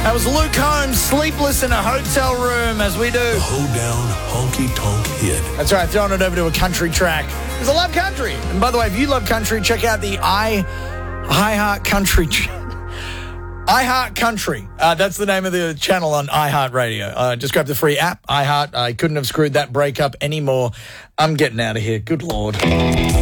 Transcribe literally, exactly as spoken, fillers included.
That was Luke Combs, Sleepless in a Hotel Room, as we do. The Hoedown Honky Tonk Hit. That's right, throwing it over to a country track. Because I love country. And by the way, if you love country, check out the I, I Heart Country I Heart Country. Uh, that's the name of the channel on iHeartRadio. Uh, just grab the free app, iHeart. I couldn't have screwed that break up anymore. I'm getting out of here. Good Lord.